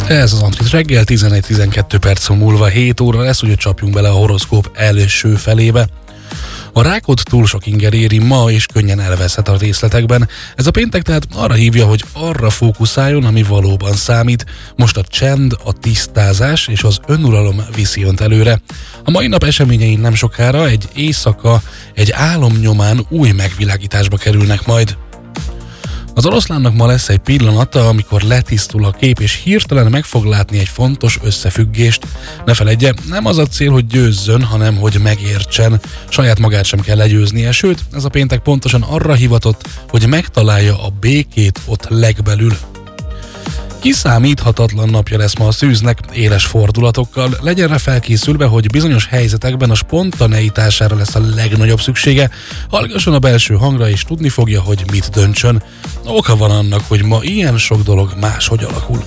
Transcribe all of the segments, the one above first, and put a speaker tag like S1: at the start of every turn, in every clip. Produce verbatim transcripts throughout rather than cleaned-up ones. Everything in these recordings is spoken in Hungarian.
S1: Ez az Antrit reggel, tizenegy-tizenkettő perc múlva hét óra lesz, ugye csapjunk bele a horoszkóp első felébe. A rákot túl sok inger éri ma, és könnyen elveszhet a részletekben. Ez a péntek tehát arra hívja, hogy arra fókuszáljon, ami valóban számít. Most a csend, a tisztázás és az önuralom viszi önt előre. A mai nap eseményein nem sokára egy éjszaka, egy álom nyomán új megvilágításba kerülnek majd. Az oroszlánnak ma lesz egy pillanata, amikor letisztul a kép, és hirtelen meg fog látni egy fontos összefüggést. Ne feledje, nem az a cél, hogy győzzön, hanem hogy megértsen. Saját magát sem kell legyőznie, sőt, ez a péntek pontosan arra hivatott, hogy megtalálja a békét ott legbelül. Kiszámíthatatlan napja lesz ma a szűznek, éles fordulatokkal, legyen rá felkészülve, hogy bizonyos helyzetekben a spontaneitására lesz a legnagyobb szüksége, hallgasson a belső hangra és tudni fogja, hogy mit döntsön. Oka van annak, hogy ma ilyen sok dolog máshogy alakul.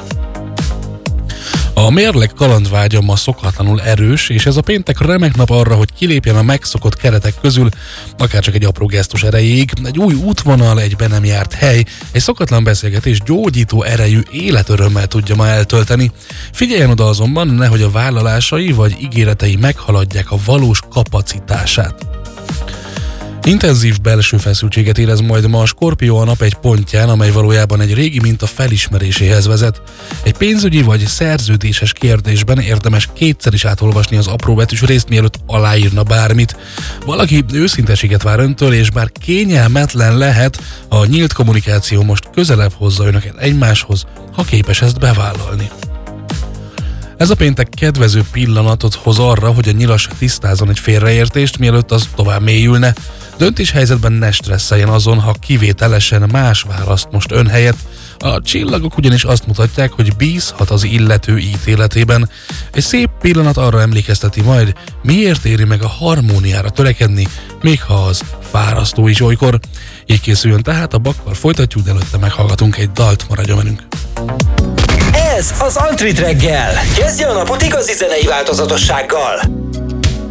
S1: A mérleg kalandvágya ma szokatlanul erős, és ez a péntek remek nap arra, hogy kilépjen a megszokott keretek közül, akár csak egy apró gesztus erejéig, egy új útvonal, egy be nem járt hely, egy szokatlan beszélgetés gyógyító erejű életörömmel tudja ma eltölteni. Figyeljen oda azonban, nehogy a vállalásai vagy ígéretei meghaladják a valós kapacitását. Intenzív belső feszültséget érez majd ma a Skorpió a nap egy pontján, amely valójában egy régi minta felismeréséhez vezet. Egy pénzügyi vagy szerződéses kérdésben érdemes kétszer is átolvasni az apróbetűs részt, mielőtt aláírna bármit. Valaki őszinteséget vár öntől, és bár kényelmetlen lehet, a nyílt kommunikáció most közelebb hozza önöket egymáshoz, ha képes ezt bevállalni. Ez a péntek kedvező pillanatot hoz arra, hogy a nyilas tisztázzon egy félreértést, mielőtt az tovább mélyülne. Döntéshelyzetben ne stresszeljen azon, ha kivételesen más választ most ön helyett. A csillagok ugyanis azt mutatják, hogy bízhat az illető ítéletében. Egy szép pillanat arra emlékezteti majd, miért éri meg a harmóniára törekedni, még ha az fárasztó is olykor. Így készüljön tehát, a bakkal folytatjuk, de előtte meghallgatunk egy dalt, maradjon velünk.
S2: Ez az Antrit reggel. Kezdje a napot igazi zenei változatossággal.